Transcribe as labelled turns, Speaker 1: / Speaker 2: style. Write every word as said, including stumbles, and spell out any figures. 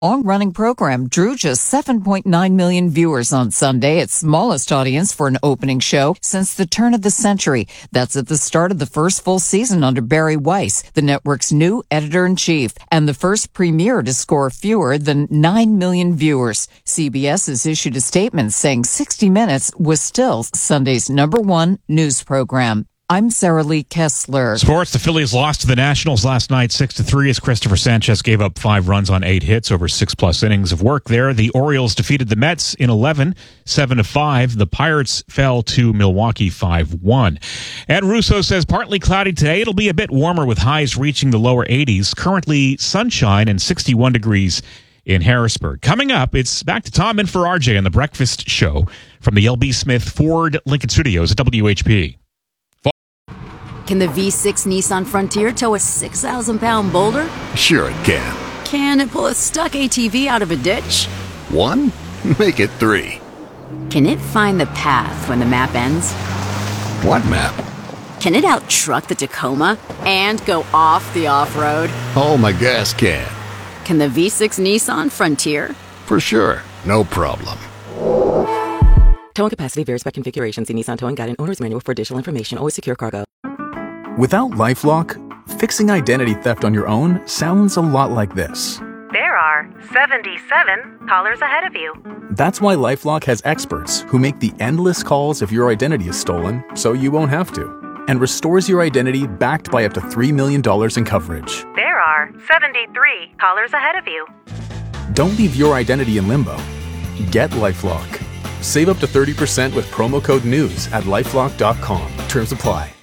Speaker 1: long-running program drew just seven point nine million viewers on Sunday, its smallest audience for an opening show since the turn of the century. That's at the start of the first full season under Barry Weiss, the network's new editor-in-chief, and the first premiere to score fewer than nine million viewers. C B S has issued a statement saying sixty minutes was still Sunday's number one news program. I'm Sarah Lee Kessler.
Speaker 2: Sports, the Phillies lost to the Nationals last night six to three as Christopher Sanchez gave up five runs on eight hits over six-plus innings of work there. The Orioles defeated the Mets in eleven, seven to five. The Pirates fell to Milwaukee five one. Ed Russo says partly cloudy today. It'll be a bit warmer with highs reaching the lower eighties. Currently sunshine and sixty-one degrees in Harrisburg. Coming up, it's back to Tom and for R J on The Breakfast Show from the L B Smith Ford Lincoln Studios at W H P.
Speaker 3: Can the V six Nissan Frontier tow a six thousand pound boulder?
Speaker 4: Sure it can.
Speaker 3: Can it pull a stuck A T V out of a ditch?
Speaker 4: One? Make it three.
Speaker 3: Can it find the path when the map ends?
Speaker 4: What map?
Speaker 3: Can it out-truck the Tacoma and go off the off-road?
Speaker 4: Oh, my gas can.
Speaker 3: Can the V six Nissan Frontier?
Speaker 4: For sure. No problem.
Speaker 5: Towing capacity varies by configuration. See Nissan Towing Guide and Owner's Manual for additional information. Always secure cargo.
Speaker 6: Without LifeLock, fixing identity theft on your own sounds a lot like this.
Speaker 7: There are seventy-seven callers ahead of you.
Speaker 6: That's why LifeLock has experts who make the endless calls if your identity is stolen, so you won't have to, and restores your identity backed by up to three million dollars in coverage.
Speaker 7: There are seventy-three callers ahead of you.
Speaker 6: Don't leave your identity in limbo. Get LifeLock. Save up to thirty percent with promo code NEWS at lifelock dot com. Terms apply.